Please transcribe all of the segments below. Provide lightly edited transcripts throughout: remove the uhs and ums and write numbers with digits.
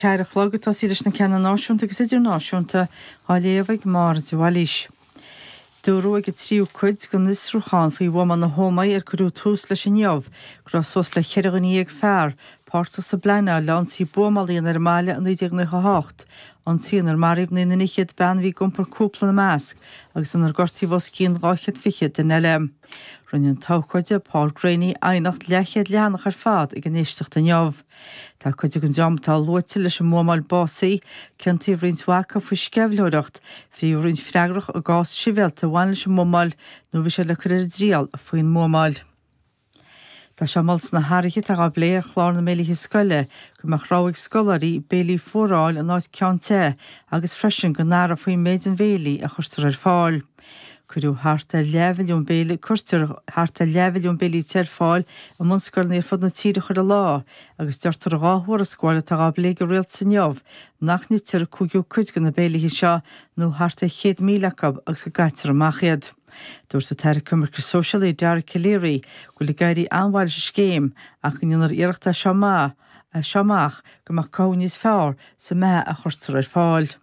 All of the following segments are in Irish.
Ceir a chlogatá síris na ceanna náisiúnta agus idir náisiúnta á léomhaigh mar bhhailís. Dúró ag tríú cuid go nisrúcháin faoi bhman na hómaid ar curú tús leis an neamh, gur sos le chireganí ag fearr, páirsa sa bleine leansí buamálaíon ar máile an 18. An tíon ar maríomh na nichiad ben bhí gumpar cúpla na measc, agus an ar gortaí bhos cín ráchiad fichiad den eile. Runn táchuide Paul Graney ainacht lechiad leanach ar fad ag an éisteach den neamh. Tá chuide an deamtá luite leis an mómáil básaí, cinntaí rinshacha faoi scebhlóireacht, fríú rins freigrach a gás sivelta bhain leis an mómáil nó bhí sé le chuir dríal a faoin mómáil. Tá se mals na háiriche a blé a chlár na mélige scoile, go meach ráigh scolarí bélí fóráil an áis ceanté agus freisin go nára faoin méid an bhélaí a chustar ar fáil. Curú harta levilún béli curstar harta levilún béli teir fáil a munscoil níor fod na tíre chur a lá, agus deirtar ráthúir a scoile tá blé go réalt sa neamh, nach ní tir cúgiú cuid go na bélihi seo nó harta 100,000 agus go gaitar amachchiad. Dúir sa teir cumar go socialí dear Caléirí go le gaiirí anhhail se scéim ach go níonar iireachta seamach go mar cóníos fearr sa mé a chustar ar fáil.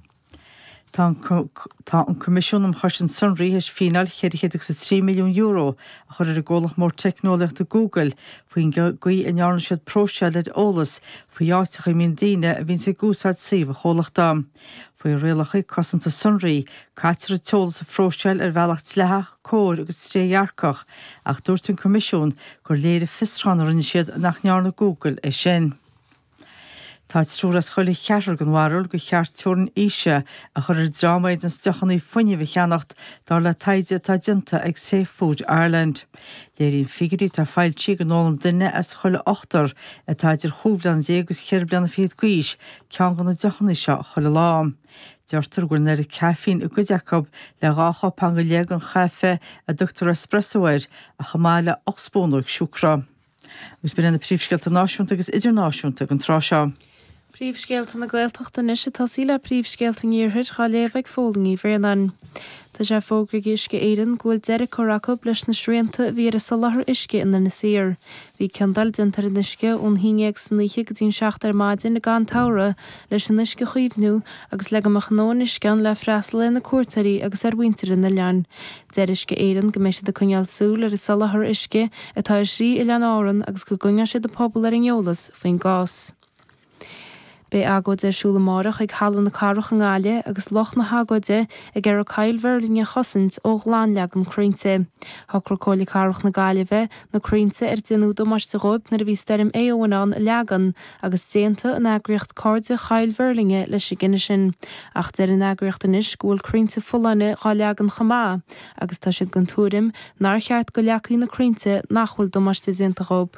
Tá an comisiúnam chusin sunraí is fíneal 3 milliún euro a chur ar a ggólach mór technolacht a Google faoin gaí an nearna siad prósead ólas faoi áiteach i mín daine a bhín sé gúsáid síomh a cholachtá. Faoi réalacha cosanta sunraí, caiitear teolas a fróseil ar bhealacht leach, cóir agus tréhearcach ach dúirt an comisiún gur léir fistrán rinne siad nach nearna Google é sin. Tá trúras chuirla cheatar gan bhharúil go cheart teorann ise a chur ar drámaid an steachanaí fuinne bhí cheannacht dá le taide tá dinta ag Safe Food Ireland. Léiríonn figurí tá fáiltí go nólam duine as chuile 8 a taidir chúblan agus cheir blianana fiad cuís cean gan na deachanaí seo chuile lám. Deirtar gur neir caifín a go Jacob le rácha pangaléag an chaife a Dr. Espressoir a chamáile 8 spónúig siúcra. Agus bin na príomhscéalta náisiúnta agus idirnáisiúnta an trá seo. Príomhscéalta na Gaeltachta is tá síle príomhscéalta níorthid chá léomhaigh fólingaí bhréanan. Tá sé fógra isce éan ghfuil deire choracha leis na srianta bhí sa láthair isce ina na séir. Bhí ceandal dintar in isce ón híineag san níe go dtín 7 maidin na gan tára leis an isce chuomhnú agus le amach nó iscean le freasla na cuairtaí agus ar winter na lean. Deir isce éan go méisi de cuneal súil ar sa láthair isce atá sí i lean áran agus go gunne sé de pobl ar an eolas faoin gás. Bé agóide siúlamárach ag hallan na carach an gáile agus loch na hagóide ag ar a cailhharlinne chosint ó gláánleag an crínte. Thocra cóla carach na gáile bheith na crínte ar dinú do mas sa róib nar a bhí steirm éónán leagan agus déanta an agriocht cóide chailhharlinge leis sé gine sin. Ach deir an agriocht an is gúil crínte fullaine gá leagan chamá, agus tá siad gan túrim nar cheart go leacaí na crínte nachhfuil do mas déanta róib.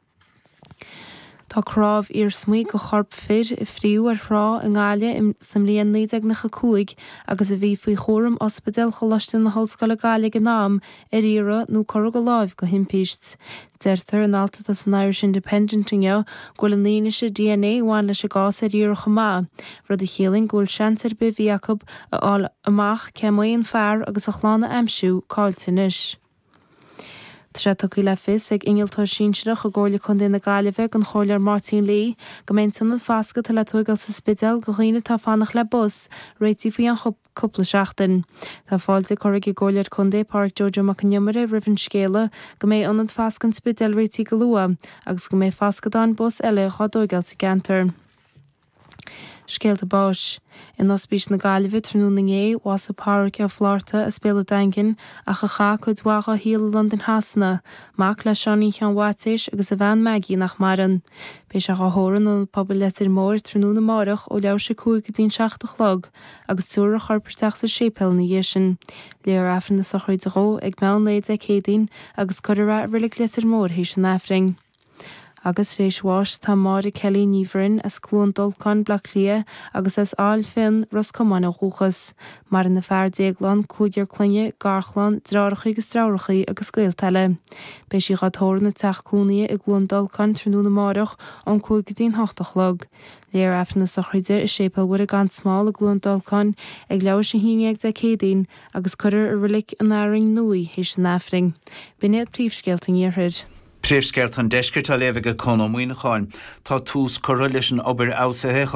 Tá crábh ar smuo go chorp fir I phríú ar rá an gáile sam líon 19 agus a bhí faoi chóram ospidéal choláiste na hallscoile gáile go nám ar ire nó chora go láimh go himpíist. Deirtar an alta as an Irish Independent inne ghfuil an líneise DNA bháin leis a gás ar ire chamá, rud a chéling ghfuil seantar be Jacob a áil amach ceamaon fearr agus a chlána amsú cáiltinis. Tá sé le fis ag ingiltá síseach a ggóla chun na gáileheh an choir Martin Lee go mé tunna fásca tal le tugal sa spidal go riine tá fannach le bus réití faoi an coppla seachtain. Tá fáilte choirigh ggóir chundé Park Georgia mac an nemara rihann scéile go mé anad fáscan spidal réití go lua agus go mé fáscadáin bus eile chádógal sa gantar. Scéalta báis. In ospís na gáileheh trúnaingé was a park a Florta a spéla dangin a chacha chud wacha híal London hasna, mac le seaní chean watéis agus a bhean meigi nach maran. Bé se chathóran an pobl letir mór trúna márach ó leabhar sé 7 log agus túra chorperteach sa sépel na dhéisin. Léar afran na sochraid a ró ag meán léid ag cédain agus codara rilik letir mór héis an afring. Agus rééis bháis tá mári Kelly níomhrin as clún dulcán blach lia agus as áil fin roscomán a rúchas, mar in na feardéaglan cúidir clunne garchlan drárachaí agus drárachaí agus gailteile. Bé sí chatóir na teachcúnaí ag glún dulcán trúna márach an 8 log. Léar afran na sochraide is sépal bhfuir a gan smáil a glún dulcán ag leabhar sin híineag de cédain agus cuidir a rilik an áring nuí héis an afring. Bine príomhscéalta níorthid. Príomhsceirt an deiscirt a léimh go conómhaoine cháin, tá tús choruilis an obair ásaithe